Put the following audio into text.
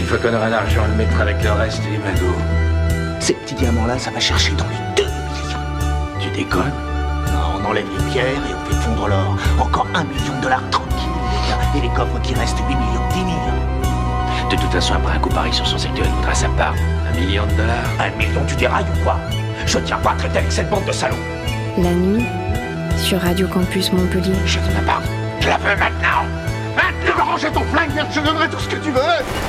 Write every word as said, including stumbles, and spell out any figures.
Une fois qu'on aura l'argent, on le mettra avec le reste des magots. Ces petits diamants-là, ça va chercher dans les deux millions. Tu déconnes? Non, on enlève les pierres et on fait fondre l'or. Encore un million de dollars tranquille, les gars. Et les coffres qui restent, huit millions, dix millions. De toute façon, après un coup pareil sur son secteur, il voudra sa part. Un million de dollars. Un million, tu dérailles ou quoi? Je tiens pas à traiter avec cette bande de salauds. La nuit, sur Radio Campus Montpellier. Je te la parle. Je la veux maintenant. Maintenant! Tu vas ranger ton flingue, merde, je donnerai tout ce que tu veux.